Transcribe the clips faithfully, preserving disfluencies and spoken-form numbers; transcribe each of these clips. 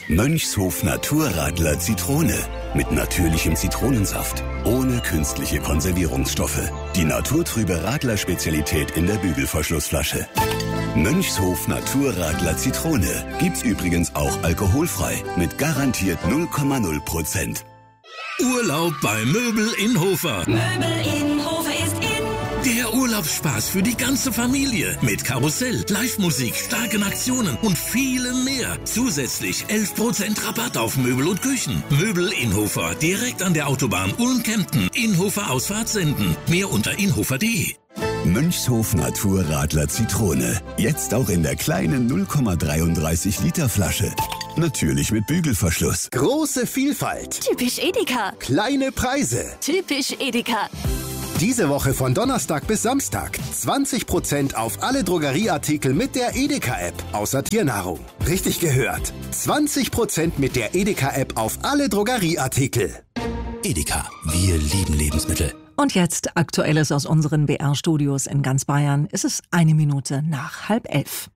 Mönchshof Naturradler Zitrone. Mit natürlichem Zitronensaft. Ohne künstliche Konservierungsstoffe. Die naturtrübe Radler-Spezialität in der Bügelverschlussflasche. Mönchshof Naturradler Zitrone. Gibt's übrigens auch alkoholfrei. Mit garantiert null Komma null Prozent. Urlaub bei Möbel in Hofer. Möbel in Hofer ist in. Der Urlaubsspaß für die ganze Familie. Mit Karussell, Live-Musik, starken Aktionen und vielem mehr. Zusätzlich elf Prozent Rabatt auf Möbel und Küchen. Möbel in Hofer. Direkt an der Autobahn Ulm-Kempten. Inhofer Ausfahrt senden. Mehr unter inhofer punkt de. Mönchshof Naturradler Zitrone. Jetzt auch in der kleinen null Komma dreiunddreißig Liter Flasche. Natürlich mit Bügelverschluss. Große Vielfalt. Typisch Edeka. Kleine Preise. Typisch Edeka. Diese Woche von Donnerstag bis Samstag zwanzig Prozent auf alle Drogerieartikel mit der Edeka-App, außer Tiernahrung. Richtig gehört. zwanzig Prozent mit der Edeka-App auf alle Drogerieartikel. Edeka, wir lieben Lebensmittel. Und jetzt Aktuelles aus unseren B R-Studios in ganz Bayern. Es ist eine Minute nach halb elf.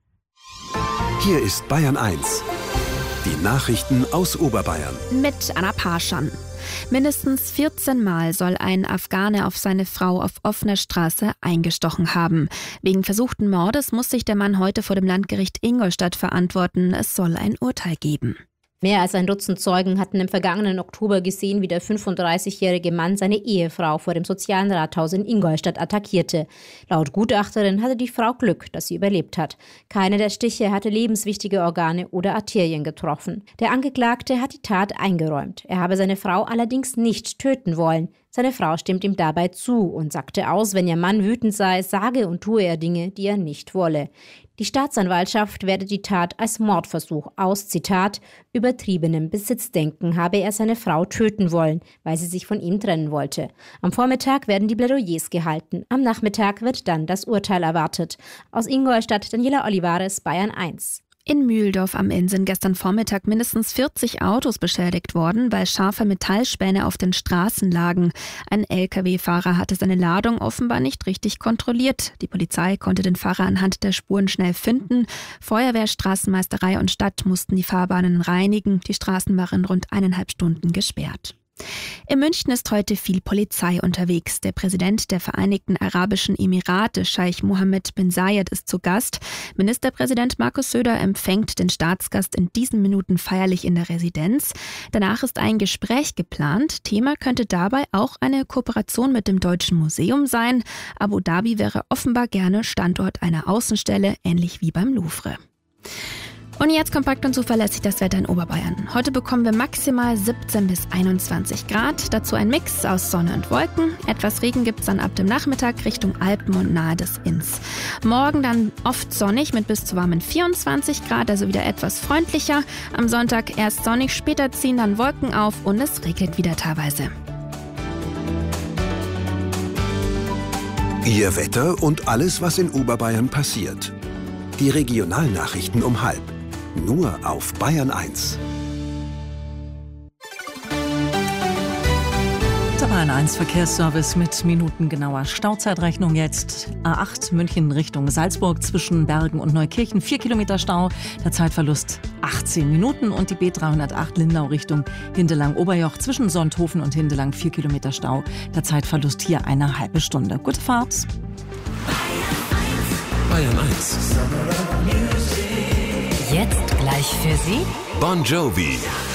Hier ist Bayern eins. Die Nachrichten aus Oberbayern. Mit Anna Parschan. Mindestens vierzehn Mal soll ein Afghane auf seine Frau auf offener Straße eingestochen haben. Wegen versuchten Mordes muss sich der Mann heute vor dem Landgericht Ingolstadt verantworten. Es soll ein Urteil geben. Mehr als ein Dutzend Zeugen hatten im vergangenen Oktober gesehen, wie der fünfunddreißigjährige Mann seine Ehefrau vor dem sozialen Rathaus in Ingolstadt attackierte. Laut Gutachterin hatte die Frau Glück, dass sie überlebt hat. Keine der Stiche hatte lebenswichtige Organe oder Arterien getroffen. Der Angeklagte hat die Tat eingeräumt. Er habe seine Frau allerdings nicht töten wollen. Seine Frau stimmt ihm dabei zu und sagte aus, wenn ihr Mann wütend sei, sage und tue er Dinge, die er nicht wolle. Die Staatsanwaltschaft werte die Tat als Mordversuch aus, Zitat, übertriebenem Besitzdenken habe er seine Frau töten wollen, weil sie sich von ihm trennen wollte. Am Vormittag werden die Plädoyers gehalten. Am Nachmittag wird dann das Urteil erwartet. Aus Ingolstadt, Daniela Olivares, Bayern eins. In Mühldorf am Inn sind gestern Vormittag mindestens vierzig Autos beschädigt worden, weil scharfe Metallspäne auf den Straßen lagen. Ein L K W-Fahrer hatte seine Ladung offenbar nicht richtig kontrolliert. Die Polizei konnte den Fahrer anhand der Spuren schnell finden. Feuerwehr, Straßenmeisterei und Stadt mussten die Fahrbahnen reinigen. Die Straßen waren rund eineinhalb Stunden gesperrt. In München ist heute viel Polizei unterwegs. Der Präsident der Vereinigten Arabischen Emirate, Scheich Mohammed bin Zayed, ist zu Gast. Ministerpräsident Markus Söder empfängt den Staatsgast in diesen Minuten feierlich in der Residenz. Danach ist ein Gespräch geplant. Thema könnte dabei auch eine Kooperation mit dem Deutschen Museum sein. Abu Dhabi wäre offenbar gerne Standort einer Außenstelle, ähnlich wie beim Louvre. Und jetzt kompakt und zuverlässig das Wetter in Oberbayern. Heute bekommen wir maximal siebzehn bis einundzwanzig Grad. Dazu ein Mix aus Sonne und Wolken. Etwas Regen gibt es dann ab dem Nachmittag Richtung Alpen und nahe des Inns. Morgen dann oft sonnig mit bis zu warmen vierundzwanzig Grad, also wieder etwas freundlicher. Am Sonntag erst sonnig, später ziehen dann Wolken auf und es regnet wieder teilweise. Ihr Wetter und alles, was in Oberbayern passiert. Die Regionalnachrichten um halb. Nur auf Bayern eins. Der Bayern eins Verkehrsservice mit minutengenauer Stauzeitrechnung jetzt. A acht München Richtung Salzburg zwischen Bergen und Neukirchen. vier Kilometer Stau, der Zeitverlust achtzehn Minuten. Und die B dreihundertacht Lindau Richtung Hindelang-Oberjoch zwischen Sonthofen und Hindelang. vier Kilometer Stau, der Zeitverlust hier eine halbe Stunde. Gute Fahrt. Bayern eins. Jetzt gleich für Sie Bon Jovi.